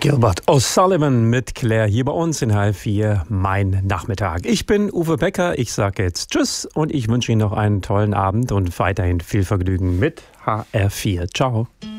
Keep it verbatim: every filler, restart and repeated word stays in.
Gilbert O'Sullivan mit Claire hier bei uns in H R vier, mein Nachmittag. Ich bin Uwe Becker, ich sage jetzt Tschüss und ich wünsche Ihnen noch einen tollen Abend und weiterhin viel Vergnügen mit H R vier. Ciao.